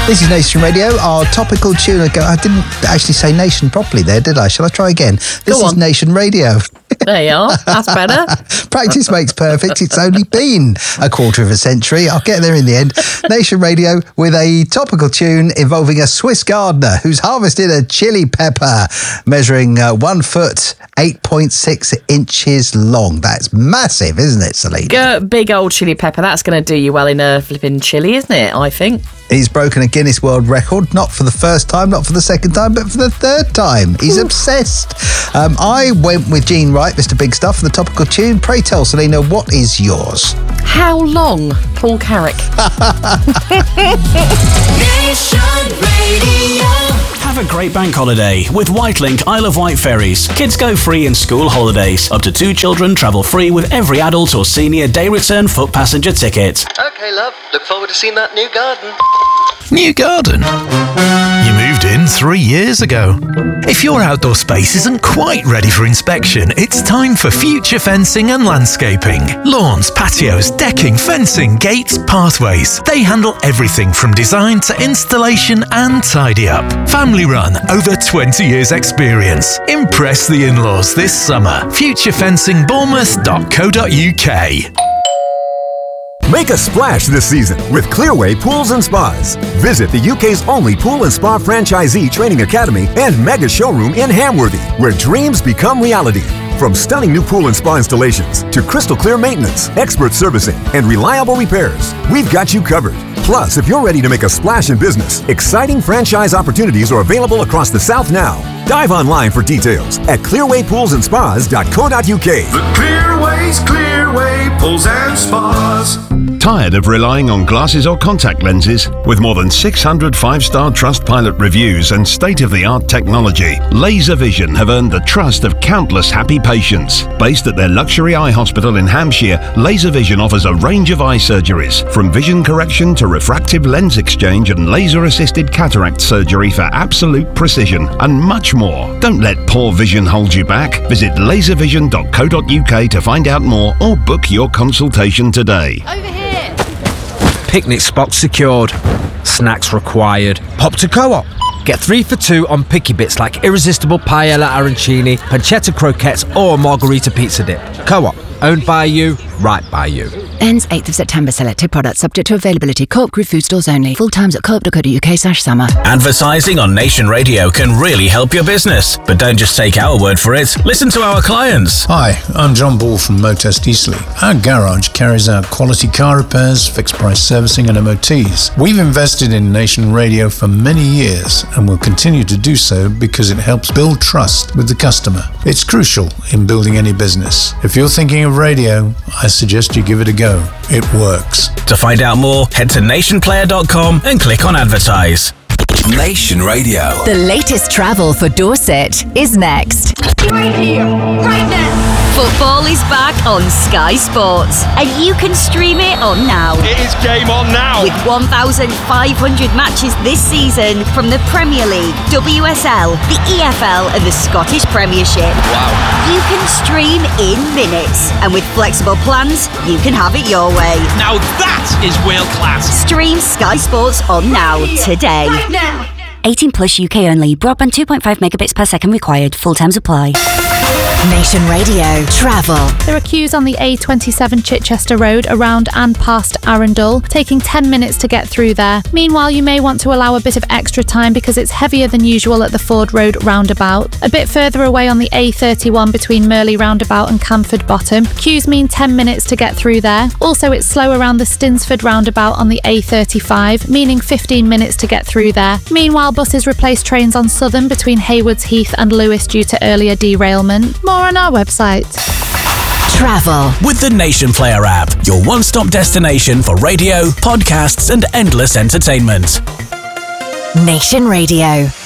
This is Nation Radio, our topical tune. I didn't actually say Nation properly there, did I? Shall I try again? This is Nation Radio. There you are. That's better. Practice makes perfect. It's only been a quarter of a century. I'll get there in the end. Nation Radio with a topical tune involving a Swiss gardener who's harvested a chili pepper measuring 1 foot, 8.6 inches long. That's massive, isn't it, Selena? Big old chili pepper. That's going to do you well in a flipping chili, isn't it, I think? He's broken a Guinness World Record, not for the first time, not for the second time, but for the third time. He's obsessed. I went with Gene Wright, Mr. Big Stuff, the topical tune. Pray tell, Selena, what is yours? How long, Paul Carrick? Nation Radio. Have a great bank holiday with Whitelink Isle of Wight ferries. Kids go free in school holidays. Up to 2 children travel free with every adult or senior day return foot passenger ticket. Okay, love. Look forward to seeing that new garden. New garden? You moved in 3 years ago. If your outdoor space isn't quite ready for inspection, it's time for Future Fencing and Landscaping. Lawns, patios, decking, fencing, gates, pathways. They handle everything from design to installation and tidy up. Family run, over 20 years experience. Impress the in-laws this summer. futurefencingbournemouth.co.uk. Make a splash this season with Clearway Pools and Spas. Visit the UK's only pool and spa franchisee training academy and mega showroom in Hamworthy, where dreams become reality. From stunning new pool and spa installations to crystal clear maintenance, expert servicing, and reliable repairs, we've got you covered. Plus, if you're ready to make a splash in business, exciting franchise opportunities are available across the South now. Dive online for details at clearwaypoolsandspas.co.uk. The Clearway's Clearway Pools and Spas. Tired of relying on glasses or contact lenses? With more than 600 5-star Trustpilot reviews and state-of-the-art technology, Laser Vision have earned the trust of countless happy patients. Based at their luxury eye hospital in Hampshire, Laser Vision offers a range of eye surgeries, from vision correction to refractive lens exchange and laser-assisted cataract surgery for absolute precision, and much more. Don't let poor vision hold you back. Visit laservision.co.uk to find out more or book your consultation today. Over here. Picnic spot secured. Snacks required. Pop to Co-op. Get 3 for 2 on picky bits like irresistible paella arancini, pancetta croquettes or margarita pizza dip. Co-op. Owned by you, right by you. Ends 8th of September. Selected products subject to availability. Co-op Group food stores only. Full times at co-op.co.uk/summer. Advertising on Nation Radio can really help your business. But don't just take our word for it. Listen to our clients. Hi, I'm John Ball from Motest Eastleigh. Our garage carries out quality car repairs, fixed price servicing and MOTs. We've invested in Nation Radio for many years and will continue to do so because it helps build trust with the customer. It's crucial in building any business. If you're thinking of radio, I suggest you give it a go. It works. To find out more, head to nationplayer.com and click on advertise. Nation Radio. The latest travel for Dorset is next. Right here, right now. Football is back on Sky Sports, and you can stream it on now. It is game on now. With 1,500 matches this season from the Premier League, WSL, the EFL, and the Scottish Premiership. Wow. You can stream in minutes, and with flexible plans, you can have it your way. Now that is world class. Stream Sky Sports on now, today. Right now. 18 plus UK only. Broadband 2.5 megabits per second required. Full terms apply. Nation Radio Travel. There are queues on the A27 Chichester Road around and past Arundel, taking 10 minutes to get through there. Meanwhile, you may want to allow a bit of extra time because it's heavier than usual at the Ford Road roundabout. A bit further away on the A31 between Merley roundabout and Camford Bottom, queues mean 10 minutes to get through there. Also, it's slow around the Stinsford roundabout on the A35, meaning 15 minutes to get through there. Meanwhile, buses replace trains on Southern between Haywards Heath and Lewis due to earlier derailment. More on our website. Travel. With the Nation Player app, your one-stop destination for radio, podcasts and endless entertainment. Nation Radio.